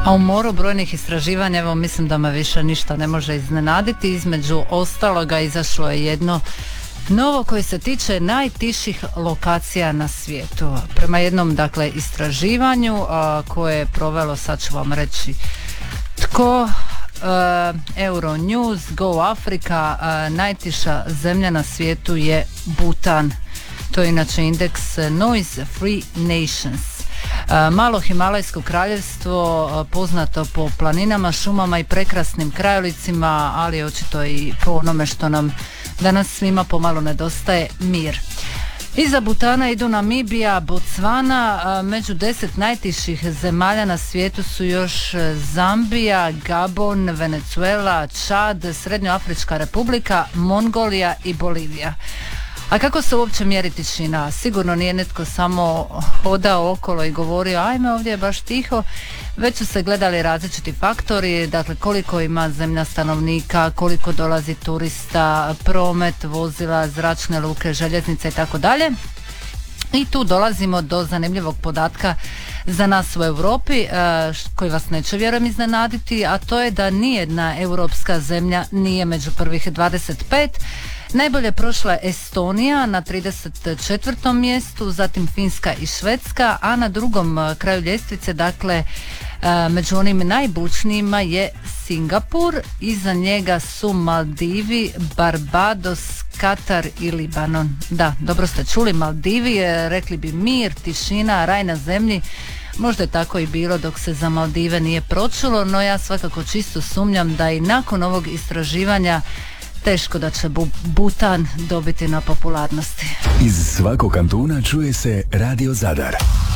A u moru brojnih istraživanja, evo mislim da me više ništa ne može iznenaditi. Između ostaloga izašlo je jedno novo koje se tiče najtiših lokacija na svijetu. Prema jednom dakle istraživanju koje je provelo, sad ću vam reći tko, Euronews, Go Africa, najtiša zemlja na svijetu je Butan. To je inače indeks Noise Free Nations. Malo Himalajsko kraljevstvo, poznato po planinama, šumama i prekrasnim krajolicima, ali očito i po onome što nam danas svima pomalo nedostaje, mir. Iza Butana idu Namibija, Botswana, među 10 najtiših zemalja na svijetu su još Zambija, Gabon, Venezuela, Čad, Srednjoafrička republika, Mongolija i Bolivija. A kako se uopće mjeri tišina? Sigurno nije netko samo hodao okolo i govorio ajme ovdje je baš tiho, već su se gledali različiti faktori, dakle koliko ima zemlja stanovnika, koliko dolazi turista, promet, vozila, zračne luke, željeznice i tako dalje. I tu dolazimo do zanimljivog podatka za nas u Europi, koji vas neće vjerujem iznenaditi, a to je da nijedna europska zemlja nije među prvih 25. Najbolje prošla je Estonija na 34. mjestu, zatim Finska i Švedska, a na drugom kraju ljestvice, dakle među onim najbučnijima je Singapur, iza njega su Maldivi, Barbados, Katar i Libanon. Da, dobro ste čuli, Maldivi, rekli bi mir, tišina, raj na zemlji. Možda je tako i bilo dok se za Maldive nije pročulo, no ja svakako čisto sumnjam da i nakon ovog istraživanja teško da će Butan dobiti na popularnosti. Iz svakog kantuna čuje se Radio Zadar.